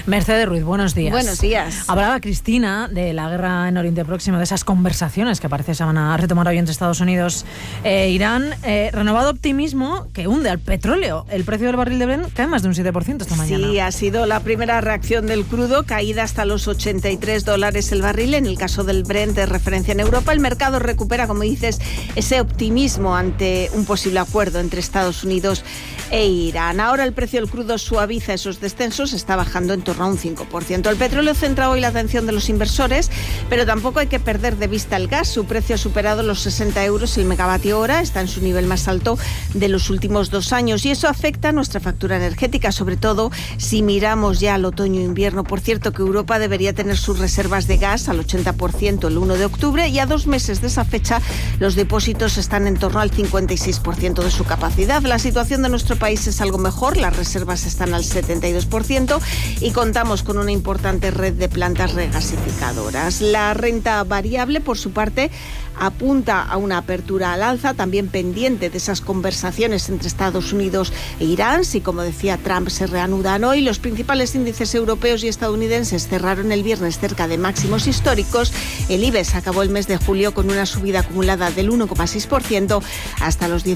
Mercedes Ruiz, buenos días. Buenos días. Hablaba Cristina de la guerra en Oriente Próximo, de esas conversaciones que parece se van a retomar hoy entre Estados Unidos e Irán. Renovado optimismo que hunde al petróleo. El precio del barril de Brent cae más de un 7% esta mañana. Sí, ha sido la primera reacción del crudo, caída hasta los $83 el barril. En el caso del Brent de referencia en Europa, el mercado recupera, como dices, ese optimismo ante un posible acuerdo entre Estados Unidos e Irán. Ahora el precio del crudo suaviza esos descensos, está bajando en torno a un 5%. El petróleo centra hoy la atención de los inversores, pero tampoco hay que perder de vista el gas. Su precio ha superado los 60 euros el megavatio hora, está en su nivel más alto de los últimos 2 años y eso afecta a nuestra factura energética, sobre todo si miramos ya al otoño e invierno. Por cierto, que Europa debería tener sus reservas de gas al 80% el 1 de octubre y a 2 meses de esa fecha los depósitos están en torno al 56% de su capacidad. La situación de nuestro país es algo mejor, las reservas están al 72% y contamos con una importante red de plantas regasificadoras. La renta variable, por su parte, apunta a una apertura al alza, también pendiente de esas conversaciones entre Estados Unidos e Irán. Si, como decía Trump, se reanudan hoy, los principales índices europeos y estadounidenses cerraron el viernes cerca de máximos históricos. El IBEX acabó el mes de julio con una subida acumulada del 1,6% hasta los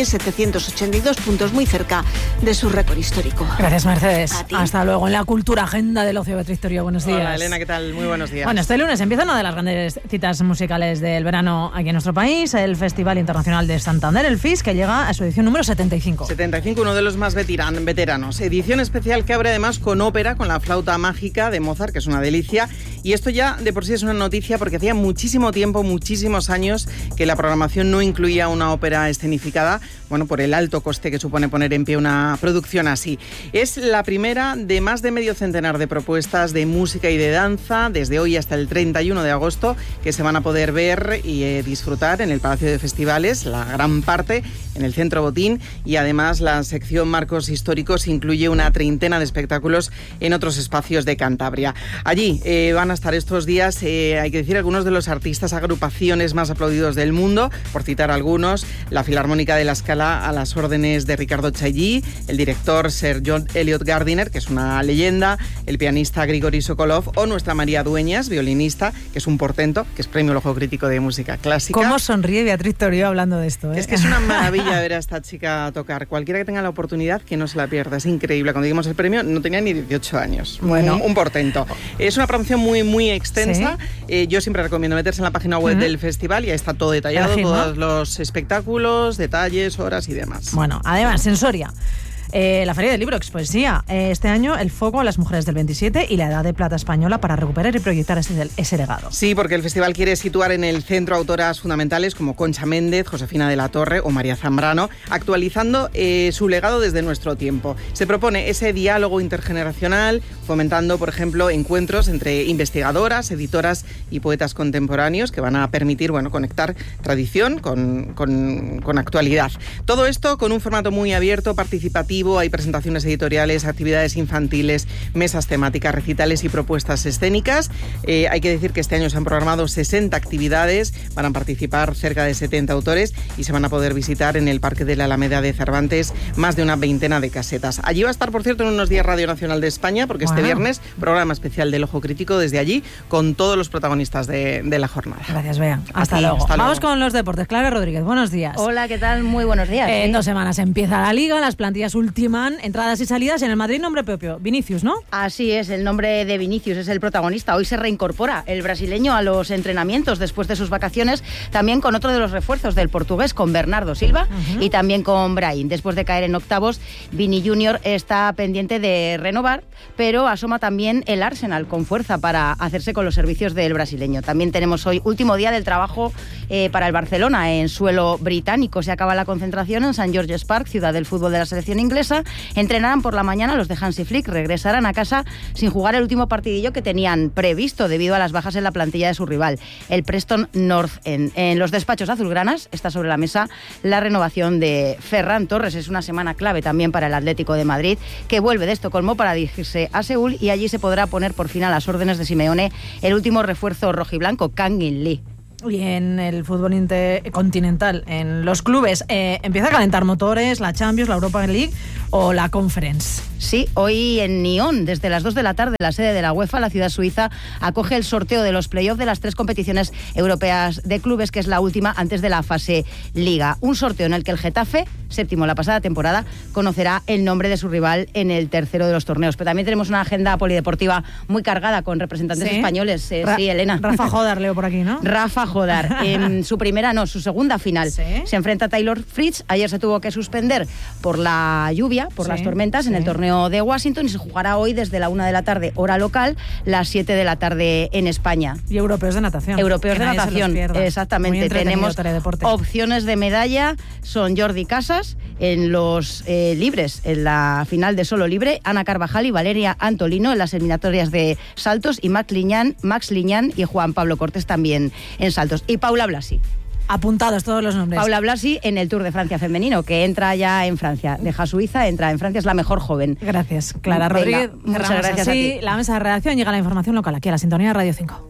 19.782 puntos, muy cerca de su récord histórico. Gracias, Mercedes. Hasta luego. En la cultura agenda del ocio, Beatriz Torío, buenos días. Hola, Elena, ¿qué tal? Muy buenos días. Bueno, este lunes empieza una de las grandes citas musicales del verano aquí en nuestro país, el Festival Internacional de Santander, el FIS, que llega a su edición número 75. 75, uno de los más veteranos. Edición especial que abre además con ópera, con la flauta mágica de Mozart, que es una delicia. Y esto ya de por sí es una noticia porque hacía muchísimo tiempo, muchísimos años que la programación no incluía una ópera escenificada, bueno, por el alto coste que supone poner en pie una producción así. Es la primera de más de medio centenar de propuestas de música y de danza, desde hoy hasta el 31 de agosto, que se van a poder ver y disfrutar en el Palacio de Festivales, la gran parte en el Centro Botín, y además la sección Marcos Históricos incluye una treintena de espectáculos en otros espacios de Cantabria. Allí van a estar estos días, hay que decir, algunos de los artistas, agrupaciones más aplaudidos del mundo, por citar algunos: la Filarmónica de la Scala a las órdenes de Ricardo Chailly, el director Sir John Eliot Gardiner, que es una leyenda, el pianista Grigori Sokolov o nuestra María Dueñas, violinista, que es un portento, que es premio Ojo Crítico de música clásica. ¿Cómo sonríe Beatriz Torío hablando de esto? Es que es una maravilla ver a esta chica tocar. Cualquiera que tenga la oportunidad, que no se la pierda. Es increíble. Cuando dimos el premio no tenía ni 18 años. Bueno, un portento. Es una promoción muy extensa. ¿Sí? Yo siempre recomiendo meterse en la página web del festival y ahí está todo detallado, todos los espectáculos, detalles, horas y demás. Bueno, además, en Soria, la Feria del Libro Expoesía. Este año el foco a las mujeres del 27 y la Edad de Plata española para recuperar y proyectar ese legado. Sí, porque el festival quiere situar en el centro autoras fundamentales como Concha Méndez, Josefina de la Torre o María Zambrano, actualizando su legado desde nuestro tiempo. Se propone ese diálogo intergeneracional, fomentando, por ejemplo, encuentros entre investigadoras, editoras y poetas contemporáneos que van a permitir, bueno, conectar tradición con actualidad. Todo esto con un formato muy abierto, participativo. Hay presentaciones editoriales, actividades infantiles, mesas temáticas, recitales y propuestas escénicas. Hay que decir que este año se han programado 60 actividades, van a participar cerca de 70 autores y se van a poder visitar en el Parque de la Alameda de Cervantes más de una veintena de casetas. Allí va a estar, por cierto, en unos días Radio Nacional de España, porque este viernes, programa especial del Ojo Crítico desde allí, con todos los protagonistas de la jornada. Gracias, Bea. Hasta luego. Vamos con los deportes. Clara Rodríguez, buenos días. Hola, ¿qué tal? Muy buenos días. En 2 semanas empieza la Liga, las plantillas ultiman entradas y salidas. En el Madrid, nombre propio, Vinicius, ¿no? Así es, el nombre de Vinicius es el protagonista. Hoy se reincorpora el brasileño a los entrenamientos después de sus vacaciones, también con otro de los refuerzos del portugués, con Bernardo Silva y también con Brahim. Después de caer en octavos, Vini Junior está pendiente de renovar, pero asoma también el Arsenal con fuerza para hacerse con los servicios del brasileño. También tenemos hoy último día del trabajo para el Barcelona en suelo británico. Se acaba la concentración en St. George's Park, ciudad del fútbol de la selección inglesa. Entrenarán por la mañana los de Hansi Flick, regresarán a casa sin jugar el último partidillo que tenían previsto debido a las bajas en la plantilla de su rival, el Preston North End. En los despachos azulgranas está sobre la mesa la renovación de Ferran Torres. Es una semana clave también para el Atlético de Madrid, que vuelve de Estocolmo para dirigirse a Seúl y allí se podrá poner por fin a las órdenes de Simeone el último refuerzo rojiblanco, Kang In Lee. Y en el fútbol continental, en los clubes, ¿empieza a calentar motores la Champions, la Europa League o la Conference? Sí, hoy en Nyon, desde las 2 de la tarde, la sede de la UEFA, la ciudad suiza, acoge el sorteo de los playoffs de las 3 competiciones europeas de clubes, que es la última antes de la fase Liga. Un sorteo en el que el Getafe, séptimo la pasada temporada, conocerá el nombre de su rival en el tercero de los torneos. Pero también tenemos una agenda polideportiva muy cargada con representantes españoles. Sí, Elena. Rafa Jodar, leo por aquí, ¿no? Rafa Jodar. En su segunda final. ¿Sí? Se enfrenta a Taylor Fritz. Ayer se tuvo que suspender por la lluvia, por las tormentas en el torneo de Washington, y se jugará hoy desde la 1 de la tarde, hora local, las 7 de la tarde en España. Y europeos de natación. Europeos de natación, exactamente. Tenemos teledeporte. Opciones de medalla, son Jordi Casas en los libres, en la final de solo libre, Ana Carvajal y Valeria Antolino en las eliminatorias de saltos, y Max Liñán y Juan Pablo Cortés también en saltos. Y Paula Blasi. Apuntados todos los nombres. Paula Blasi en el Tour de Francia femenino, que entra ya en Francia. Deja Suiza, entra en Francia, es la mejor joven. Gracias, Clara Rodríguez. Muchas gracias así, a ti. La mesa de redacción, llega la información local aquí a la sintonía de Radio 5.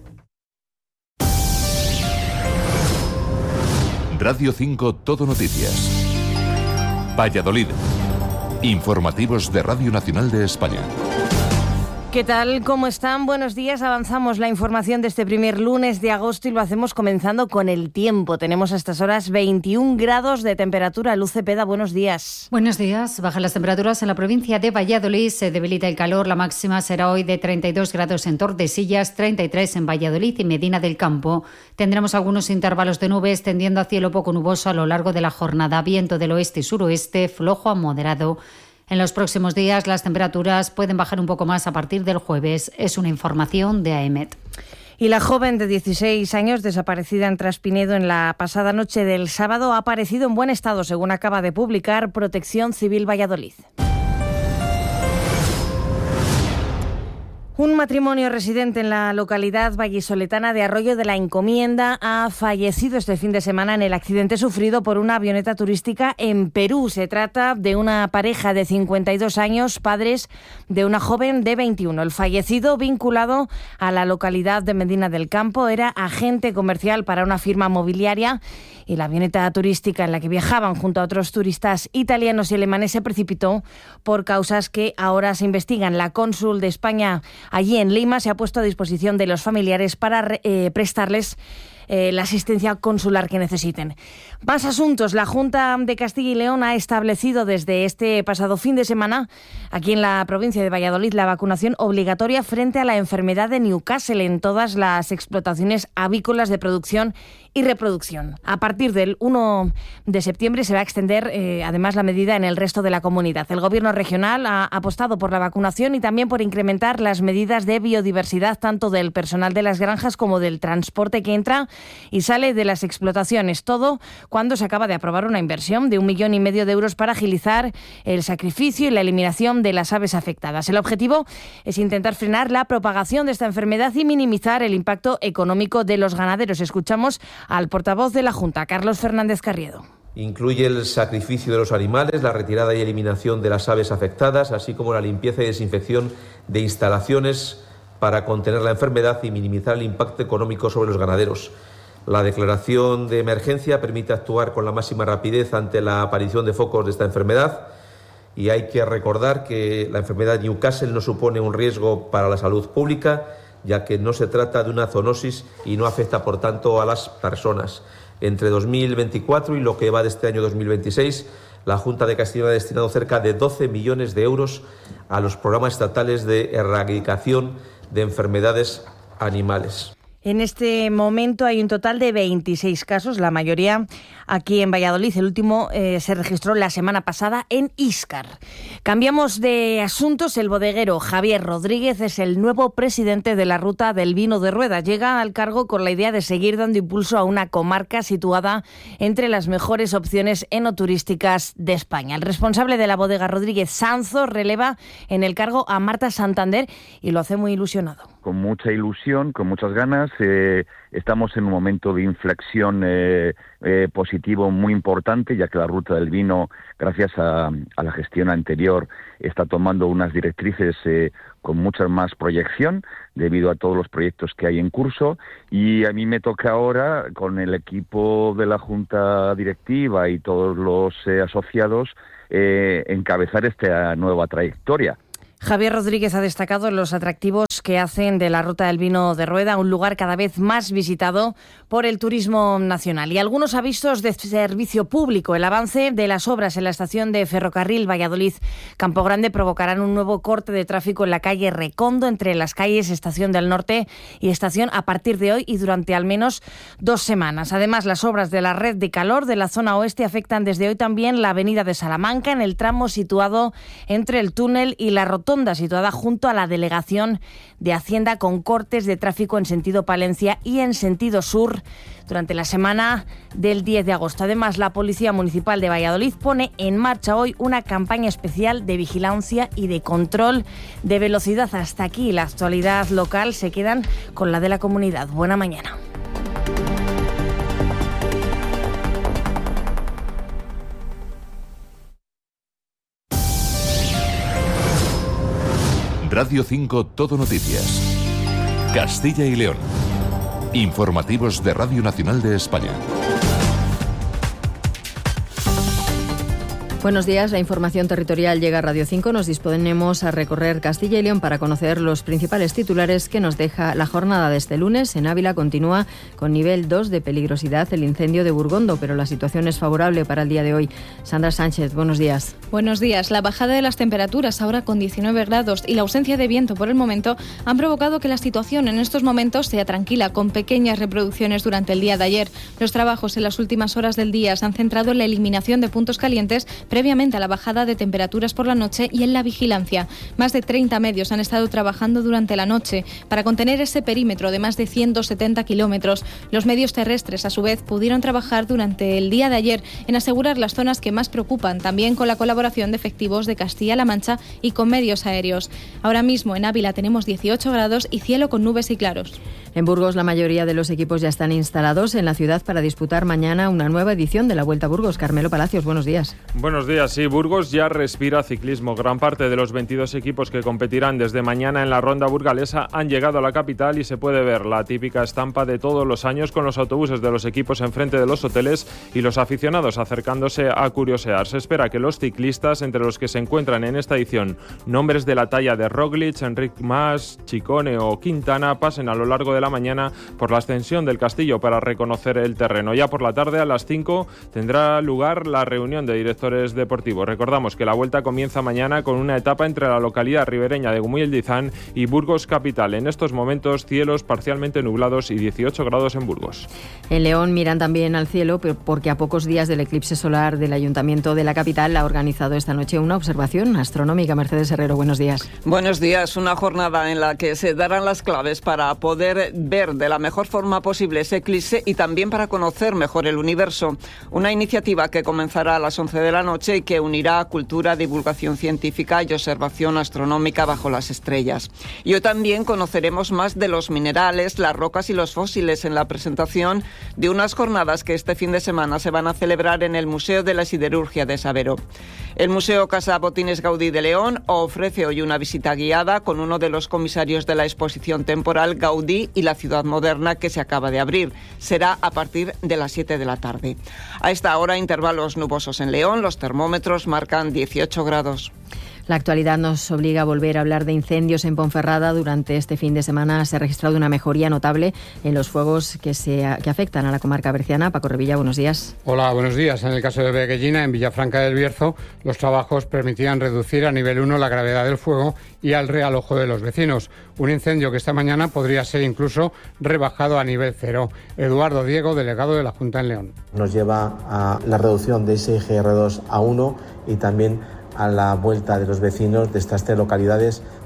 Radio 5 Todo Noticias. Valladolid. Informativos de Radio Nacional de España. ¿Qué tal? ¿Cómo están? Buenos días. Avanzamos la información de este primer lunes de agosto y lo hacemos comenzando con el tiempo. Tenemos a estas horas 21 grados de temperatura. Luz Cepeda, buenos días. Buenos días. Bajan las temperaturas en la provincia de Valladolid. Se debilita el calor. La máxima será hoy de 32 grados en Tordesillas, 33 en Valladolid y Medina del Campo. Tendremos algunos intervalos de nubes tendiendo a cielo poco nuboso a lo largo de la jornada. Viento del oeste y suroeste, flojo a moderado. En los próximos días las temperaturas pueden bajar un poco más a partir del jueves. Es una información de AEMET. Y la joven de 16 años desaparecida en Traspinedo en la pasada noche del sábado ha aparecido en buen estado, según acaba de publicar Protección Civil Valladolid. Un matrimonio residente en la localidad vallisoletana de Arroyo de la Encomienda ha fallecido este fin de semana en el accidente sufrido por una avioneta turística en Perú. Se trata de una pareja de 52 años, padres de una joven de 21. El fallecido, vinculado a la localidad de Medina del Campo, era agente comercial para una firma mobiliaria, y la avioneta turística en la que viajaban junto a otros turistas italianos y alemanes se precipitó por causas que ahora se investigan. La cónsul de España allí en Lima se ha puesto a disposición de los familiares para prestarles la asistencia consular que necesiten. Más asuntos. La Junta de Castilla y León ha establecido desde este pasado fin de semana aquí en la provincia de Valladolid la vacunación obligatoria frente a la enfermedad de Newcastle en todas las explotaciones avícolas de producción y reproducción. A partir del 1 de septiembre se va a extender además la medida en el resto de la comunidad. El Gobierno regional ha apostado por la vacunación y también por incrementar las medidas de biodiversidad tanto del personal de las granjas como del transporte que entra y sale de las explotaciones. Todo cuando se acaba de aprobar una inversión de 1,5 millones de euros para agilizar el sacrificio y la eliminación de las aves afectadas. El objetivo es intentar frenar la propagación de esta enfermedad y minimizar el impacto económico de los ganaderos. Escuchamos al portavoz de la Junta, Carlos Fernández Carriedo. Incluye el sacrificio de los animales, la retirada y eliminación de las aves afectadas, así como la limpieza y desinfección de instalaciones para contener la enfermedad y minimizar el impacto económico sobre los ganaderos. La declaración de emergencia permite actuar con la máxima rapidez ante la aparición de focos de esta enfermedad, y hay que recordar que la enfermedad Newcastle no supone un riesgo para la salud pública, ya que no se trata de una zoonosis y no afecta, por tanto, a las personas. Entre 2024 y lo que va de este año 2026, la Junta de Castilla y León ha destinado cerca de 12 millones de euros a los programas estatales de erradicación de enfermedades animales. En este momento hay un total de 26 casos, la mayoría aquí en Valladolid. El último se registró la semana pasada en Íscar. Cambiamos de asuntos. El bodeguero Javier Rodríguez es el nuevo presidente de la Ruta del Vino de Rueda. Llega al cargo con la idea de seguir dando impulso a una comarca situada entre las mejores opciones enoturísticas de España. El responsable de la bodega, Rodríguez Sanzo, releva en el cargo a Marta Santander y lo hace muy ilusionado. con mucha ilusión, con muchas ganas. Estamos en un momento de inflexión positivo muy importante, ya que la ruta del vino, gracias a la gestión anterior, está tomando unas directrices con mucha más proyección debido a todos los proyectos que hay en curso, y a mí me toca ahora, con el equipo de la Junta Directiva y todos los asociados, encabezar esta nueva trayectoria. Javier Rodríguez ha destacado los atractivos que hacen de la Ruta del Vino de Rueda un lugar cada vez más visitado por el turismo nacional. Y algunos avisos de servicio público. El avance de las obras en la estación de ferrocarril Valladolid-Campo Grande provocarán un nuevo corte de tráfico en la calle Recondo entre las calles Estación del Norte y Estación a partir de hoy y durante al menos 2 semanas. Además, las obras de la red de calor de la zona oeste afectan desde hoy también la avenida de Salamanca en el tramo situado entre el túnel y la rotonda situada junto a la delegación de Hacienda, con cortes de tráfico en sentido Palencia y en sentido sur durante la semana del 10 de agosto. Además, la Policía Municipal de Valladolid pone en marcha hoy una campaña especial de vigilancia y de control de velocidad. Hasta aquí la actualidad local. Se quedan con la de la comunidad. Buena mañana. Radio 5 Todo Noticias. Castilla y León. Informativos de Radio Nacional de España. Buenos días, la información territorial llega a Radio 5. Nos disponemos a recorrer Castilla y León para conocer los principales titulares que nos deja la jornada de este lunes. En Ávila continúa con nivel 2 de peligrosidad el incendio de Burgondo, pero la situación es favorable para el día de hoy. Sandra Sánchez, buenos días. Buenos días. La bajada de las temperaturas, ahora con 19 grados, y la ausencia de viento por el momento han provocado que la situación en estos momentos sea tranquila, con pequeñas reproducciones durante el día de ayer. Los trabajos en las últimas horas del día se han centrado en la eliminación de puntos calientes previamente a la bajada de temperaturas por la noche y en la vigilancia. Más de 30 medios han estado trabajando durante la noche para contener ese perímetro de más de 170 kilómetros. Los medios terrestres, a su vez, pudieron trabajar durante el día de ayer en asegurar las zonas que más preocupan, también con la colaboración de efectivos de Castilla-La Mancha y con medios aéreos. Ahora mismo en Ávila tenemos 18 grados y cielo con nubes y claros. En Burgos, la mayoría de los equipos ya están instalados en la ciudad para disputar mañana una nueva edición de la Vuelta a Burgos. Carmelo Palacios, buenos días. Buenos días. Sí, Burgos ya respira ciclismo. Gran parte de los 22 equipos que competirán desde mañana en la ronda burgalesa han llegado a la capital y se puede ver la típica estampa de todos los años con los autobuses de los equipos enfrente de los hoteles y los aficionados acercándose a curiosear. Se espera que los ciclistas, entre los que se encuentran en esta edición nombres de la talla de Roglic, Enric Mas, Chicone o Quintana, pasen a lo largo de la mañana por la ascensión del Castillo para reconocer el terreno. Ya por la tarde, a las 5, tendrá lugar la reunión de directores deportivos. Recordamos que la Vuelta comienza mañana con una etapa entre la localidad ribereña de Gumuy-Eldizán y Burgos capital. En estos momentos, cielos parcialmente nublados y 18 grados en Burgos. En León miran también al cielo porque a pocos días del eclipse solar del Ayuntamiento de la capital ha organizado esta noche una observación astronómica. Mercedes Herrero, buenos días. Buenos días. Una jornada en la que se darán las claves para poder ver de la mejor forma posible ese eclipse y también para conocer mejor el universo. Una iniciativa que comenzará a las 11 de la noche y que unirá cultura, divulgación científica y observación astronómica bajo las estrellas. Y hoy también conoceremos más de los minerales, las rocas y los fósiles en la presentación de unas jornadas que este fin de semana se van a celebrar en el Museo de la Siderurgia de Sabero. El Museo Casa Botines Gaudí de León ofrece hoy una visita guiada con uno de los comisarios de la exposición temporal Gaudí y la ciudad moderna que se acaba de abrir. Será a partir de las 7 de la tarde. A esta hora, intervalos nubosos en León. Los termómetros marcan 18 grados. La actualidad nos obliga a volver a hablar de incendios en Ponferrada. Durante este fin de semana se ha registrado una mejoría notable en los fuegos que afectan a la comarca berciana. Paco Revilla, buenos días. Hola, buenos días. En el caso de Beguellina, en Villafranca del Bierzo, los trabajos permitían reducir a nivel 1 la gravedad del fuego y al realojo de los vecinos. Un incendio que esta mañana podría ser incluso rebajado a nivel 0. Eduardo Diego, delegado de la Junta en León. Nos lleva a la reducción de ese eje R2 a 1 y también a la vuelta de los vecinos de estas 3 localidades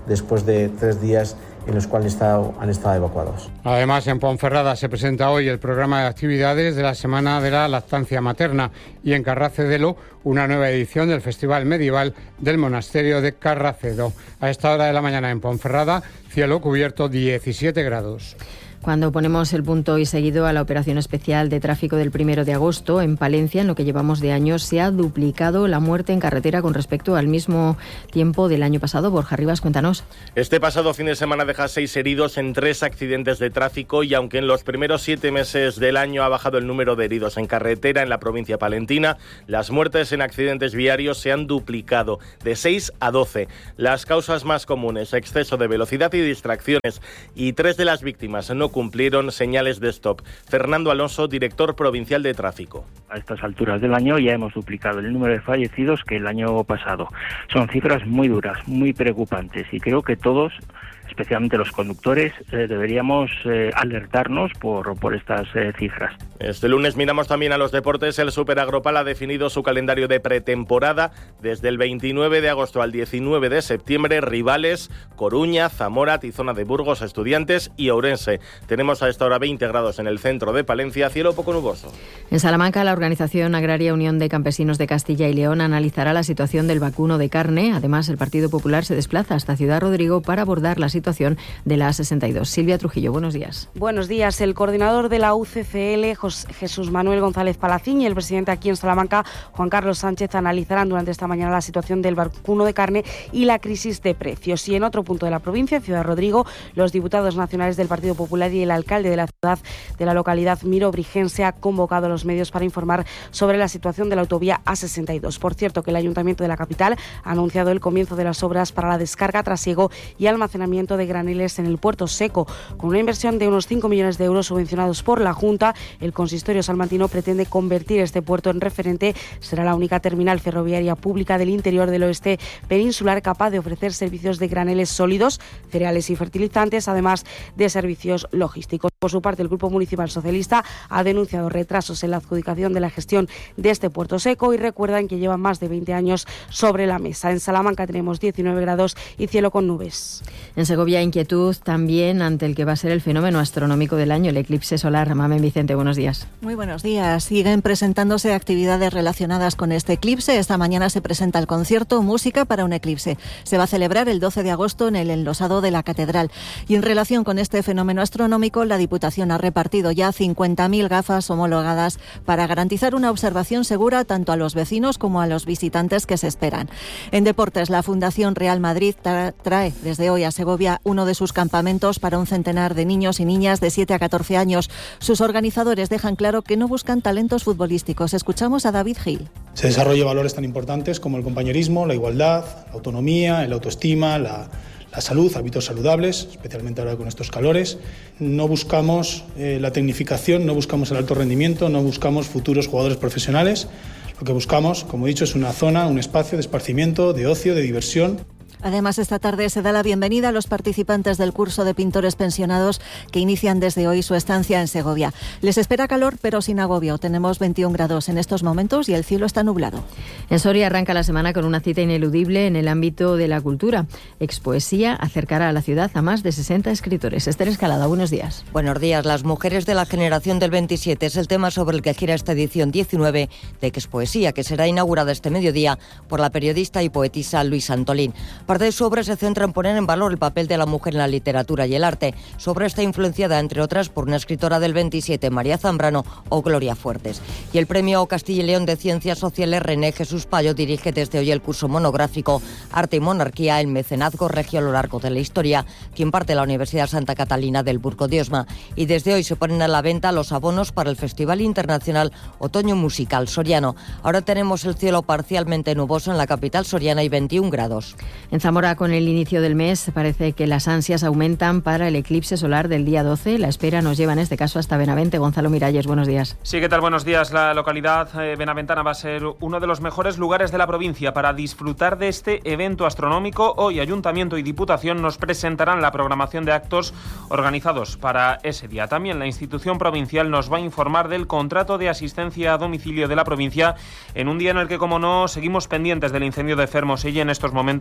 después de 3 días en los cuales han estado evacuados. Además, en Ponferrada se presenta hoy el programa de actividades de la Semana de la Lactancia Materna y en Carracedelo una nueva edición del Festival Medieval del Monasterio de Carracedo. A esta hora de la mañana en Ponferrada, cielo cubierto 17 grados. Cuando ponemos el punto y seguido a la operación especial de tráfico del 1 de agosto, en Palencia, en lo que llevamos de año, se ha duplicado la muerte en carretera con respecto al mismo tiempo del año pasado. Borja Rivas, cuéntanos. Este pasado fin de semana deja 6 heridos en 3 accidentes de tráfico y aunque en los primeros 7 meses del año ha bajado el número de heridos en carretera en la provincia palentina, las muertes en accidentes viarios se han duplicado de 6 a 12. Las causas más comunes, exceso de velocidad y distracciones, y 3 de las víctimas no cumplieron señales de stop. Fernando Alonso, director provincial de tráfico. A estas alturas del año ya hemos duplicado el número de fallecidos que el año pasado. Son cifras muy duras, muy preocupantes y creo que todos, especialmente los conductores, deberíamos alertarnos por estas cifras. Este lunes miramos también a los deportes. El Superagropal ha definido su calendario de pretemporada. Desde el 29 de agosto al 19 de septiembre, rivales Coruña, Zamora, Tizona de Burgos, Estudiantes y Ourense. Tenemos a esta hora 20 grados en el centro de Palencia, cielo poco nuboso. En Salamanca, la Organización Agraria Unión de Campesinos de Castilla y León analizará la situación del vacuno de carne. Además, el Partido Popular se desplaza hasta Ciudad Rodrigo para abordar la situación de la A62. Silvia Trujillo, buenos días. Buenos días. El coordinador de la UCCL, Jesús Manuel González Palacín, y el presidente aquí en Salamanca, Juan Carlos Sánchez, analizarán durante esta mañana la situación del vacuno de carne y la crisis de precios. Y en otro punto de la provincia, en Ciudad Rodrigo, los diputados nacionales del Partido Popular y el alcalde de la ciudad, de la localidad Miro Brigense, ha convocado a los medios para informar sobre la situación de la autovía A62. Por cierto, que el Ayuntamiento de la capital ha anunciado el comienzo de las obras para la descarga, trasiego y almacenamiento de graneles en el puerto seco. Con una inversión de unos 5 millones de euros subvencionados por la Junta, el consistorio salmantino pretende convertir este puerto en referente. Será la única terminal ferroviaria pública del interior del oeste peninsular capaz de ofrecer servicios de graneles sólidos, cereales y fertilizantes, además de servicios logísticos. Por su parte, el Grupo Municipal Socialista ha denunciado retrasos en la adjudicación de la gestión de este puerto seco y recuerdan que llevan más de 20 años sobre la mesa. En Salamanca tenemos 19 grados y cielo con nubes. En Segovia, inquietud también ante el que va a ser el fenómeno astronómico del año, el eclipse solar. Mamen Vicente, buenos días. Muy buenos días. Siguen presentándose actividades relacionadas con este eclipse. Esta mañana se presenta el concierto Música para un eclipse. Se va a celebrar el 12 de agosto en el enlosado de la Catedral. Y en relación con este fenómeno astronómico, la Diputación ha repartido ya 50.000 gafas homologadas para garantizar una observación segura tanto a los vecinos como a los visitantes que se esperan. En deportes, la Fundación Real Madrid trae desde hoy a Segovia uno de sus campamentos para un centenar de niños y niñas de 7 a 14 años. Sus organizadores dejan claro que no buscan talentos futbolísticos. Escuchamos a David Gil. Se desarrollan valores tan importantes como el compañerismo, la igualdad, la autonomía, la autoestima, la salud, hábitos saludables, especialmente ahora con estos calores. No buscamos la tecnificación, no buscamos el alto rendimiento, no buscamos futuros jugadores profesionales. Lo que buscamos, como he dicho, es una zona, un espacio de esparcimiento, de ocio, de diversión. Además, esta tarde se da la bienvenida a los participantes del curso de pintores pensionados que inician desde hoy su estancia en Segovia. Les espera calor, pero sin agobio. Tenemos 21 grados en estos momentos y el cielo está nublado. En Soria arranca la semana con una cita ineludible en el ámbito de la cultura. Expoesía acercará a la ciudad a más de 60 escritores. Esther Escalada, buenos días. Buenos días. Las mujeres de la generación del 27 es el tema sobre el que gira esta edición 19 de Expoesía, que será inaugurada este mediodía por la periodista y poetisa Luisa Antolín. Parte de su obra se centra en poner en valor el papel de la mujer en la literatura y el arte. Su obra está influenciada, entre otras, por una escritora del 27, María Zambrano o Gloria Fuertes. Y el Premio Castilla y León de Ciencias Sociales, René Jesús Payo, dirige desde hoy el curso monográfico Arte y Monarquía, el mecenazgo regio a lo largo de la historia, que imparte la Universidad Santa Catalina del Burgo de Osma. Y desde hoy se ponen a la venta los abonos para el Festival Internacional Otoño Musical Soriano. Ahora tenemos el cielo parcialmente nuboso en la capital soriana y 21 grados. En Zamora, con el inicio del mes, parece que las ansias aumentan para el eclipse solar del día 12. La espera nos lleva en este caso hasta Benavente. Gonzalo Miralles, buenos días. Sí, ¿qué tal? Buenos días. La localidad benaventana va a ser uno de los mejores lugares de la provincia para disfrutar de este evento astronómico. Hoy Ayuntamiento y Diputación nos presentarán la programación de actos organizados para ese día. También la institución provincial nos va a informar del contrato de asistencia a domicilio de la provincia en un día en el que, como no, seguimos pendientes del incendio de Fermoselle. En estos momentos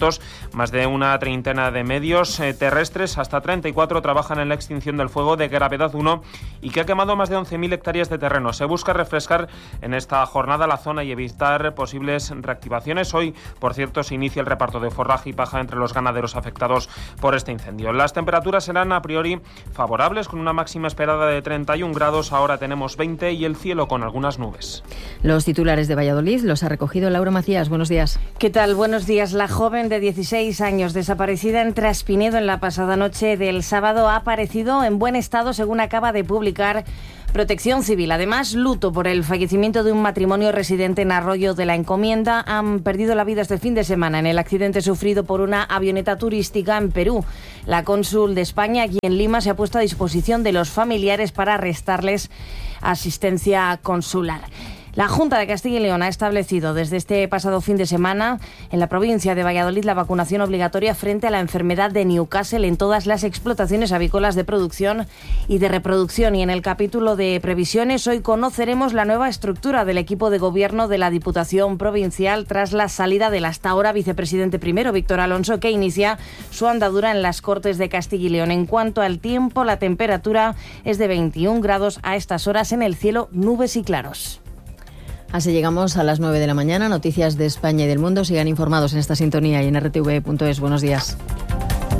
Más de una treintena de medios terrestres, hasta 34, trabajan en la extinción del fuego de gravedad 1 y que ha quemado más de 11.000 hectáreas de terreno. Se busca refrescar en esta jornada la zona y evitar posibles reactivaciones. Hoy, por cierto, se inicia el reparto de forraje y paja entre los ganaderos afectados por este incendio. Las temperaturas serán a priori favorables, con una máxima esperada de 31 grados. Ahora tenemos 20 y el cielo con algunas nubes. Los titulares de Valladolid los ha recogido Laura Macías. Buenos días. ¿Qué tal? Buenos días. La joven de 16 años desaparecida en Traspinedo en la pasada noche del sábado ha aparecido en buen estado, según acaba de publicar Protección Civil. Además, luto por el fallecimiento de un matrimonio residente en Arroyo de la Encomienda. Han perdido la vida este fin de semana en el accidente sufrido por una avioneta turística en Perú. La cónsul de España aquí en Lima se ha puesto a disposición de los familiares para restarles asistencia consular. La Junta de Castilla y León ha establecido desde este pasado fin de semana en la provincia de Valladolid la vacunación obligatoria frente a la enfermedad de Newcastle en todas las explotaciones avícolas de producción y de reproducción. Y en el capítulo de previsiones, hoy conoceremos la nueva estructura del equipo de gobierno de la Diputación Provincial tras la salida del hasta ahora vicepresidente primero, Víctor Alonso, que inicia su andadura en las Cortes de Castilla y León. En cuanto al tiempo, la temperatura es de 21 grados a estas horas, en el cielo nubes y claros. Así llegamos a las 9 de la mañana. Noticias de España y del mundo. Sigan informados en esta sintonía y en rtv.es. Buenos días.